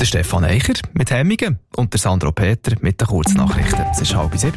Der Stefan Eicher mit Hemmingen und der Sandro Peter mit den Kurznachrichten. Es ist 6:30.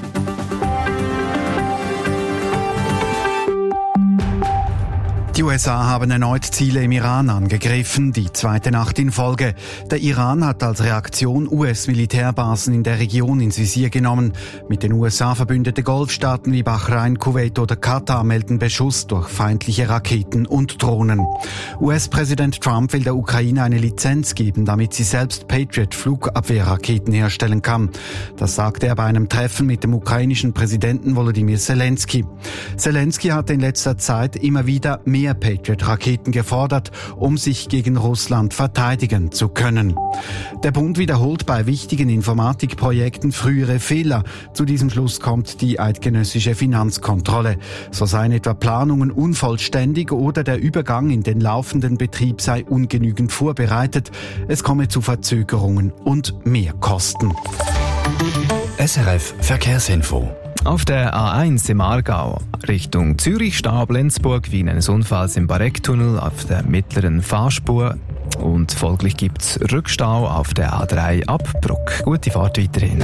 Die USA haben erneut Ziele im Iran angegriffen, die zweite Nacht in Folge. Der Iran hat als Reaktion US-Militärbasen in der Region ins Visier genommen. Mit den USA verbündete Golfstaaten wie Bahrain, Kuwait oder Katar melden Beschuss durch feindliche Raketen und Drohnen. US-Präsident Trump will der Ukraine eine Lizenz geben, damit sie selbst Patriot-Flugabwehrraketen herstellen kann. Das sagte er bei einem Treffen mit dem ukrainischen Präsidenten Volodymyr Zelensky. Zelensky hatte in letzter Zeit immer wieder mehr Patriot-Raketen gefordert, um sich gegen Russland verteidigen zu können. Der Bund wiederholt bei wichtigen Informatikprojekten frühere Fehler. Zu diesem Schluss kommt die eidgenössische Finanzkontrolle. So seien etwa Planungen unvollständig oder der Übergang in den laufenden Betrieb sei ungenügend vorbereitet. Es komme zu Verzögerungen und Mehrkosten. SRF Verkehrsinfo. Auf der A1 im Aargau Richtung Zürich, Stab-Lenzburg, wegen eines Unfalls im Barecktunnel auf der mittleren Fahrspur. Und folglich gibt es Rückstau auf der A3 ab Bruck. Gute Fahrt weiterhin.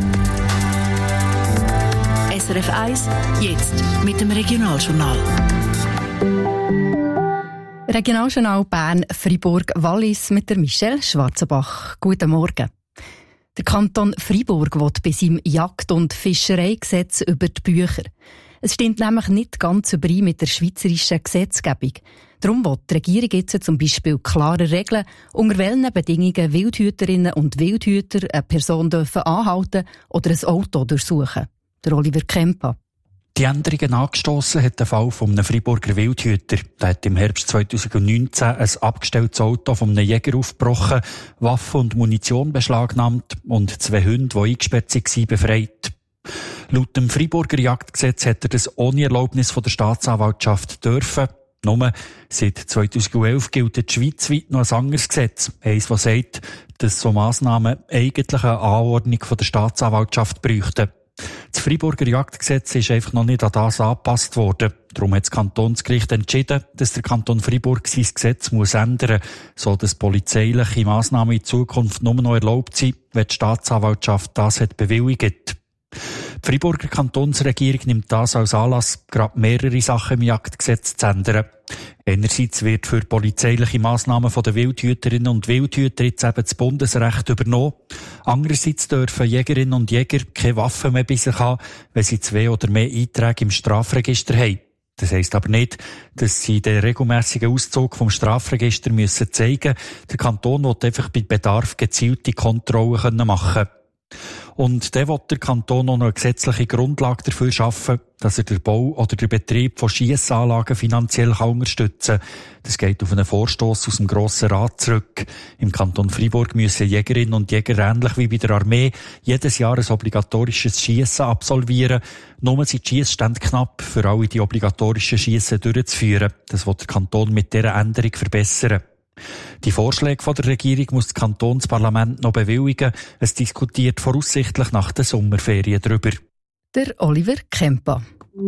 SRF 1, jetzt mit dem Regionaljournal. Regionaljournal Bern-Fribourg-Wallis mit der Michelle Schwarzenbach. Guten Morgen. Der Kanton Freiburg will bei seinem Jagd- und Fischereigesetz über die Bücher. Es stimmt nämlich nicht ganz überein mit der schweizerischen Gesetzgebung. Darum will die Regierung jetzt zum Beispiel klare Regeln, unter welchen Bedingungen Wildhüterinnen und Wildhüter eine Person dürfen anhalten oder ein Auto durchsuchen. Der Oliver Kempa. Die Änderungen angestossen hat der Fall von einem Freiburger Wildhüter. Der hat im Herbst 2019 ein abgestelltes Auto von einem Jäger aufgebrochen, Waffen und Munition beschlagnahmt und 2 Hunde, die eingesperrt waren, befreit. Laut dem Freiburger Jagdgesetz hat er das ohne Erlaubnis von der Staatsanwaltschaft dürfen. Nur seit 2011 gilt schweizweit noch ein anderes Gesetz. Eins, das sagt, dass so Massnahmen eigentlich eine Anordnung von der Staatsanwaltschaft bräuchten. Das Freiburger Jagdgesetz ist einfach noch nicht an das angepasst worden. Darum hat das Kantonsgericht entschieden, dass der Kanton Freiburg sein Gesetz muss ändern muss, so dass polizeiliche Massnahmen in Zukunft nur noch erlaubt sind, wenn die Staatsanwaltschaft das hat bewilligt. Die Freiburger Kantonsregierung nimmt das als Anlass, gerade mehrere Sachen im Jagdgesetz zu ändern. Einerseits wird für polizeiliche Massnahmen von den Wildhüterinnen und Wildhüter jetzt eben das Bundesrecht übernommen. Andererseits dürfen Jägerinnen und Jäger keine Waffen mehr bei sich haben, wenn sie 2 oder mehr Einträge im Strafregister haben. Das heisst aber nicht, dass sie den regelmässigen Auszug vom Strafregister müssen zeigen. Der Kanton will einfach bei Bedarf gezielte Kontrollen machen können. Und dann will der Kanton auch noch eine gesetzliche Grundlage dafür schaffen, dass er den Bau oder den Betrieb von Schiessanlagen finanziell unterstützen kann. Das geht auf einen Vorstoss aus dem Grossen Rat zurück. Im Kanton Freiburg müssen Jägerinnen und Jäger ähnlich wie bei der Armee jedes Jahr ein obligatorisches Schiessen absolvieren. Nur sind die Schiessstände knapp, für alle die obligatorischen Schiessen durchzuführen. Das will der Kanton mit dieser Änderung verbessern. Die Vorschläge von der Regierung muss das Kantonsparlament noch bewilligen. Es diskutiert voraussichtlich nach den Sommerferien darüber. Der Oliver Kempa.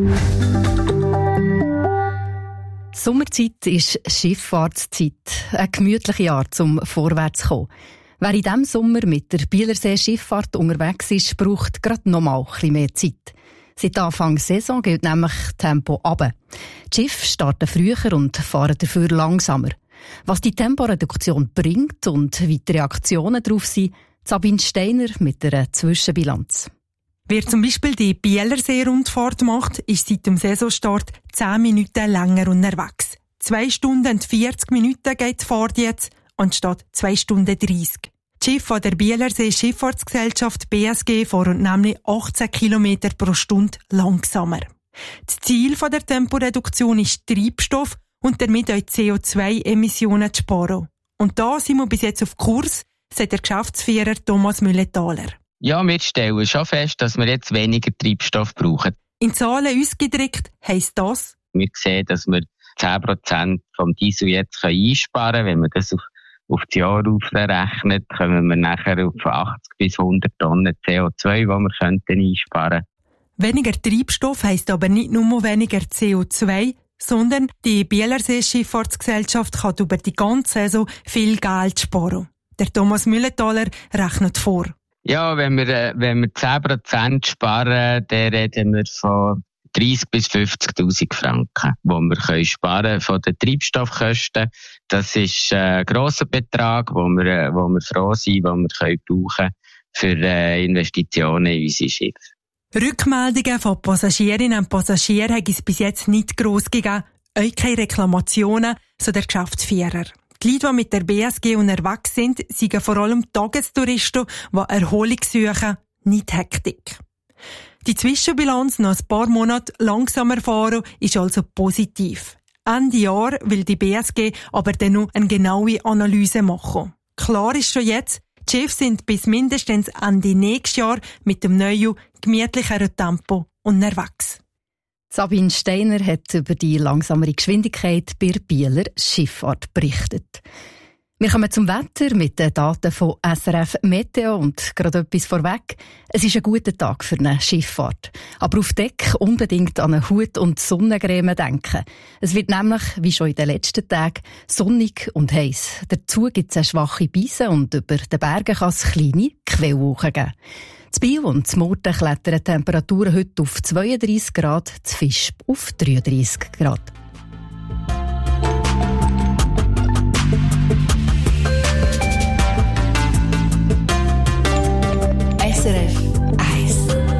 Sommerzeit ist Schifffahrtszeit. Eine gemütliche Art, um vorwärts zu kommen. Wer in diesem Sommer mit der Bielersee Schifffahrt unterwegs ist, braucht gerade noch mal ein bisschen mehr Zeit. Seit Anfang Saison geht nämlich Tempo runter. Die Schiffe starten früher und fahren dafür langsamer. Was die Temporeduktion bringt und wie die Reaktionen darauf sind, Sabine Steiner mit einer Zwischenbilanz. Wer zum Beispiel die Bielersee-Rundfahrt macht, ist seit dem Saisonstart 10 Minuten länger unterwegs. 2 Stunden und 40 Minuten geht die Fahrt jetzt, anstatt 2 Stunden 30. Die Schiffe der Bielersee Schifffahrtsgesellschaft BSG fahren nämlich 18 km pro Stunde langsamer. Das Ziel der Temporeduktion ist Treibstoff und damit auch CO2-Emissionen zu sparen. Und da sind wir bis jetzt auf Kurs, sagt der Geschäftsführer Thomas Müllenthaler. Ja, wir stellen schon fest, dass wir jetzt weniger Treibstoff brauchen. In Zahlen ausgedrückt heisst das? Wir sehen, dass wir 10% vom Diesel jetzt einsparen können. Wenn man das auf das Jahr aufrechnet, kommen wir nachher auf 80 bis 100 Tonnen CO2, die wir einsparen könnten. Weniger Treibstoff heisst aber nicht nur weniger CO2, sondern die Bielersee Schifffahrtsgesellschaft kann über die ganze Saison viel Geld sparen. Der Thomas Müllenthaler rechnet vor. Ja, wenn wir 10% sparen, dann reden wir von 30.000 bis 50.000 Franken, die wir sparen von den Treibstoffkosten. Das ist ein grosser Betrag, wo wir froh sind, den wir brauchen für Investitionen in unsere Schiffe. Rückmeldungen von Passagierinnen und Passagieren hat es bis jetzt nicht gross gegeben. Auch keine Reklamationen, so der Geschäftsführer. Die Leute, die mit der BSG unterwegs sind, sind vor allem Tagestouristen, die Erholung suchen, nicht Hektik. Die Zwischenbilanz nach ein paar Monaten langsamer fahren ist also positiv. Ende Jahr will die BSG aber dann noch eine genaue Analyse machen. Klar ist schon jetzt, die Schiffe sind bis mindestens Ende nächstes Jahr mit dem neuen, gemütlicheren Tempo unterwegs. Sabine Steiner hat über die langsamere Geschwindigkeit bei der Bieler Schifffahrt berichtet. Wir kommen zum Wetter mit den Daten von SRF Meteo und gerade etwas vorweg. Es ist ein guter Tag für eine Schifffahrt. Aber auf Deck unbedingt an einen Hut und Sonnencreme denken. Es wird nämlich, wie schon in den letzten Tagen, sonnig und heiß. Dazu gibt es eine schwache Beise und über den Bergen kann es kleine Quellwolken geben. In Biel und in Murten klettern die Temperaturen heute auf 32 Grad, in Visp auf 33 Grad. SRF 1.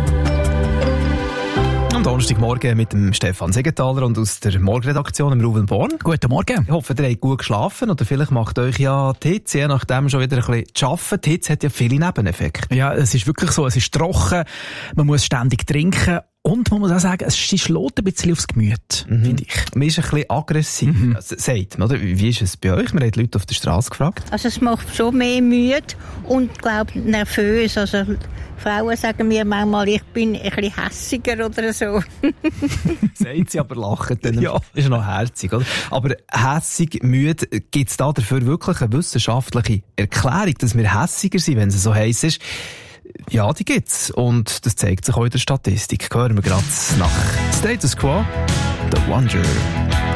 Am Donnerstagmorgen mit dem Stefan Segenthaler und aus der Morgenredaktion im Ruven Born. Guten Morgen. Ich hoffe, ihr habt gut geschlafen oder vielleicht macht euch ja die Hitze, je nachdem schon wieder ein bisschen zu arbeiten. Die Hitze hat ja viele Nebeneffekte. Ja, es ist wirklich so, es ist trocken, man muss ständig trinken und man muss auch sagen, es schlägt ein bisschen aufs Gemüt, finde ich. Man ist ein bisschen aggressiv, sagt man, oder? Wie ist es bei euch? Man hat Leute auf der Straße gefragt. Also es macht schon mehr müde und, glaube nervös. Also Frauen sagen mir manchmal, ich bin ein bisschen hässiger oder so. Sagt sie, aber lachen dann. Ja. Ist noch herzig, oder? Aber hässig, müde, gibt es da dafür wirklich eine wissenschaftliche Erklärung, dass wir hässiger sind, wenn es so heiß ist? Ja, die gibt's. Und das zeigt sich auch in der Statistik. Hören wir gerade nach Status Quo, The Wonder.